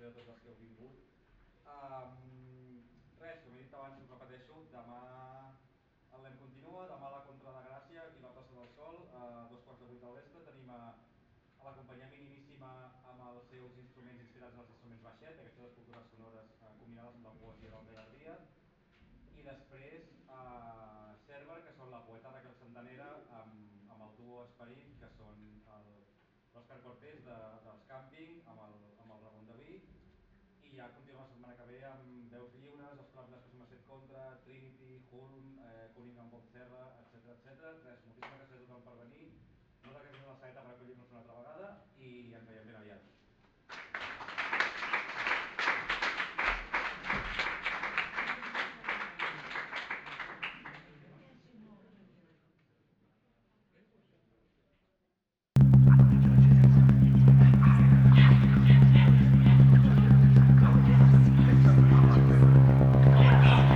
presentació de tots els que heu vingut. Res, com he dit abans, us repeteixo, demà el Lem continua, demà la Contra de Gràcia, aquí a la plaça del Sol, a 2:15 del vespre, tenim a la companyia Minimíssima amb els seus instruments inspirats en els instruments baixet, aquestes escultures sonores combinades amb la poesia del Gerard Díaz. I després Cerver, que són la poeta Raquel Santanera amb el duo Esperit, que són l'Òscar Cortés dels Càmping amb el Ramon Daví. I ja continuem la setmana que ve amb Veus Lliures, els Clubs que som a Set Contra, Trinity, Hulm, Cunningham Bob Serra